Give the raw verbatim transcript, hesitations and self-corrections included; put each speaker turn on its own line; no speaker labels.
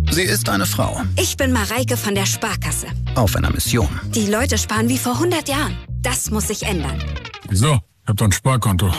Sie ist eine Frau.
Ich bin Mareike von der Sparkasse.
Auf einer Mission.
Die Leute sparen wie vor hundert Jahren. Das muss sich ändern.
Wieso? Ich hab doch ein Sparkonto.